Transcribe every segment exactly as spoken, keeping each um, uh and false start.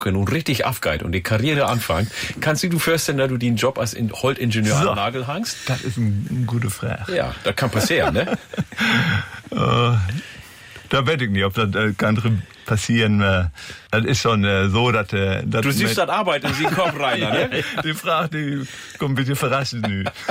und richtig aufgeht und die Karriere anfängt, kannst du dir vorstellen, dass du den Job als Holzingenieur so an den Nagel hängst? Das ist eine ein gute Frage. Ja, das kann passieren, ne? uh, da weiß ich nicht, ob das äh, kann passieren. Äh, das ist schon äh, so, dass... Äh, dass du siehst das Arbeit in den Kopf rein, ne? Die Frage, die kommt ein bisschen verraschend.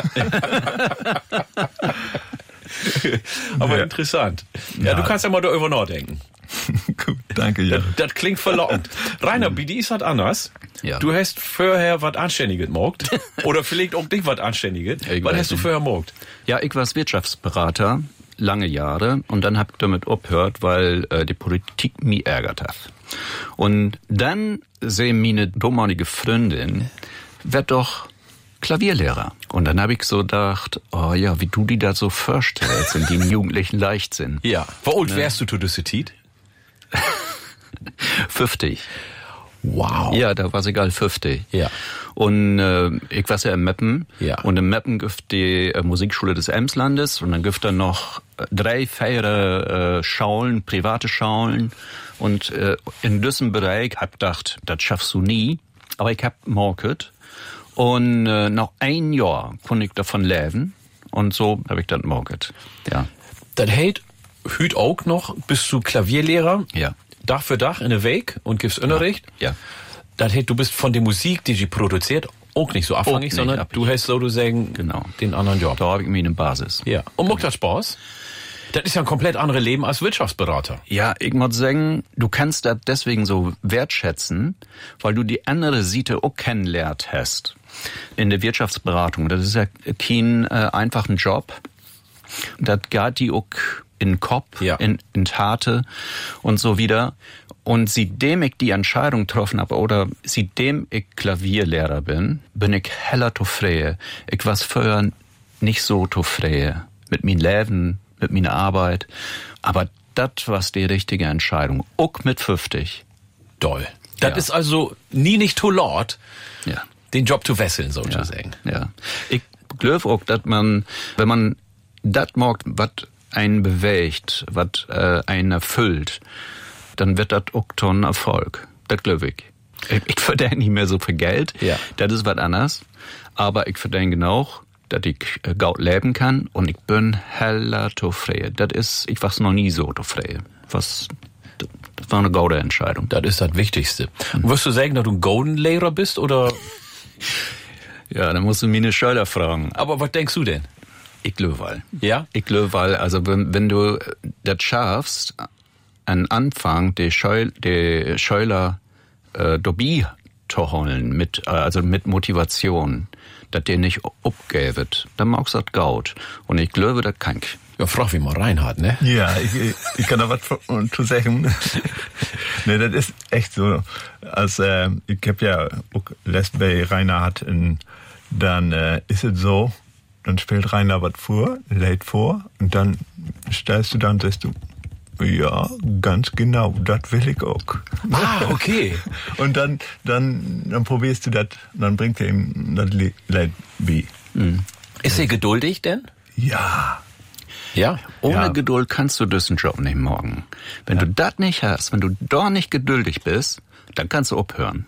Aber ja. interessant. Ja, ja, du kannst ja mal darüber nachdenken. Gut, danke, ja. Das, das klingt verlockend. Rainer, bei dir ist das anders. Ja. Du hast vorher was Anständiges gemacht. Oder vielleicht auch dich was Anständiges. Ich was weiß hast du nicht. vorher gemacht? Ja, ich war Wirtschaftsberater, lange Jahre. Und dann hab ich damit aufgehört, weil äh, die Politik mich ärgert hat. Und dann sehen meine damalige Freundin, werd doch Klavierlehrer. Und dann habe ich so gedacht, oh ja, wie du die da so vorstellst, in dem jugendlichen Leichtsinn. Ja. Wie alt wärst du zu dieser Zeit? fünfzig. Wow. Ja, da war sie egal fünfzig. Ja. Und äh, ich war ja in Meppen. Ja. Und in Meppen gibt die äh, Musikschule des Emslandes. Und dann gibt da noch äh, drei, vier äh, Schaulen, private Schaulen. Und äh, in diesem Bereich hab ich gedacht, das schaffst du nie. Aber ich hab market. Und äh, nach ein Jahr konnte ich davon leben. Und so habe ich das market. Ja. Das hält hüt auch noch, bist du Klavierlehrer. Ja. Dach für Dach in der Weg und gibst Unterricht. Ja. Das hält, du bist von der Musik, die sie produziert, auch nicht so abhängig, nicht sondern abhängig. du hast sozusagen Genau. den anderen Job. Da habe ich mir eine Basis. Ja. Und macht das Spaß? Das ist ja ein komplett anderes Leben als Wirtschaftsberater. Ja, ich muss sagen, du kannst das deswegen so wertschätzen, weil du die andere Seite auch kennenlernt hast. In der Wirtschaftsberatung. Das ist ja kein äh, einfachen Job. Das geht die auch in den Kopf, ja. in, in Tate und so wieder. Und seitdem ich die Entscheidung getroffen habe, oder seitdem ich Klavierlehrer bin, bin ich heller zufrieden. Ich war vorher nicht so zufrieden mit meinem Leben, mit meiner Arbeit. Aber das war die richtige Entscheidung. Auch mit fünfzig. Toll. Das Ja. ist also nie nicht too laut, Ja. den Job zu wechseln, sozusagen. Ja, ja. Ich glaube auch, dass man, wenn man das mag, was einen bewegt, was äh, einen erfüllt, dann wird das auch ein Erfolg. Das glaube ich. Ich, ich verdiene nicht mehr so viel Geld. Ja. Das ist was anderes. Aber ich verdiene genug, dass ich äh, gut leben kann und ich bin heller zufrieden. Das ist, ich war noch nie so zufrieden. Was, das war eine gute Entscheidung. Das ist das Wichtigste. Und wirst du sagen, dass du ein Golden-Lehrer bist, oder? Ja, dann musst du mir eine Schüler fragen. Aber was denkst du denn? Ich glaube, weil. Ja? Ich glaube, weil, also wenn, wenn du das schaffst, an Anfang die Scheu, die Schüler äh, dabei zu holen, mit, äh, also mit Motivation, dass der nicht abgäbet, dann magst du das gut. Und ich glaube, das kann ich. Ja, frag wie mal Reinhard, ne? Ja, ich, ich, ich kann da was zu sagen. Ne, das ist echt so. Als, äh, ich hab ja auch lässt bei Reinhard, in, dann äh, ist es so, dann spielt Rainer was vor, lädt vor, und dann stellst du dann, sagst du, ja, ganz genau, das will ich auch. Ah, okay. Und dann, dann, dann probierst du das, dann bringt er ihm das Lied bei. Mhm. Ist er geduldig denn? Ja. Ja. Ohne Ja. Geduld kannst du diesen Job nicht morgen. Wenn Ja. du das nicht hast, wenn du da nicht geduldig bist, dann kannst du aufhören.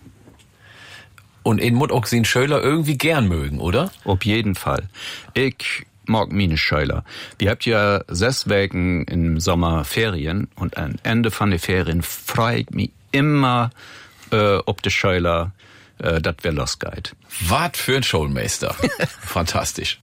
Und ihn muss auch den Schüler irgendwie gern mögen, oder? Auf jeden Fall. Ich mag meine Schüler. Wir habt ja sechs Wochen im Sommer Ferien und am Ende von den Ferien freue ich mich immer äh, ob die Schüler, äh, dass wir losgeht. Was für ein Schulmeister. Fantastisch.